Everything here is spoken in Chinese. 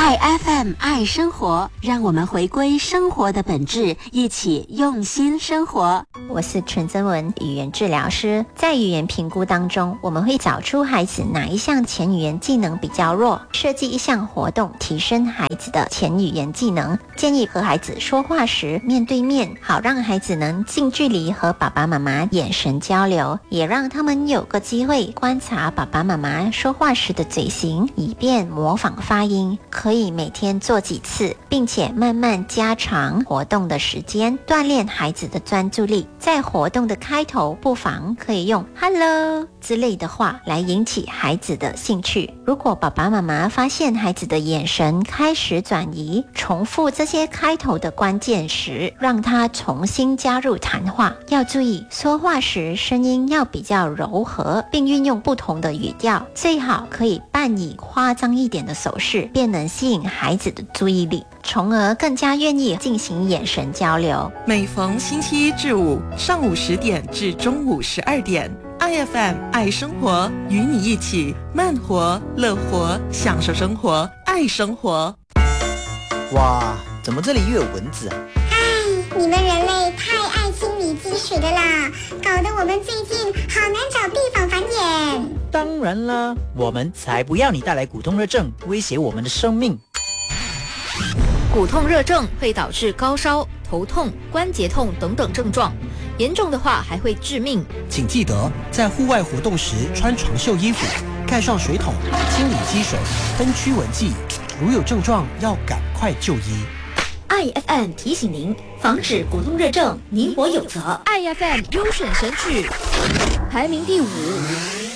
爱 FM 爱生活，让我们回归生活的本质，一起用心生活。 我是陈增文，语言治疗师。在语言评估当中，我们会找出孩子哪一项前语言技能比较弱，设计一项活动提升孩子的前语言技能。建议和孩子说话时面对面，好让孩子能近距离和爸爸妈妈眼神交流，也让他们有个机会观察爸爸妈妈说话时的嘴型，以便模仿发音。可以每天做几次，并且慢慢加长活动的时间，锻炼孩子的专注力。在活动的开头，不妨可以用 Hello 之类的话来引起孩子的兴趣。如果爸爸妈妈发现孩子的眼神开始转移，重复这些开头的关键时，让他重新加入谈话。要注意，说话时声音要比较柔和，并运用不同的语调，最好可以扮以夸张一点的手势，便能吸引孩子的注意力，从而更加愿意进行眼神交流。 每逢星期一至五上午10点至中午12点，IFM 爱生活，与你一起慢活、乐活，享受生活，爱生活。 哇，怎么这里又有蚊子啊？ 你们人类太爱清理积水的啦，搞得我们最近好难找地方繁衍。 当然啦，我们才不要你带来骨痛热症，威胁我们的生命。 骨痛热症会导致高烧、头痛、关节痛等等症状，严重的话还会致命。 请记得在户外活动时穿长袖衣服，盖上水桶，清理积水，喷驱蚊剂。如有症状，要赶快就医。 IFM 提醒您，防止骨痛热症，你我有责。 IFM 优选神曲排名第5。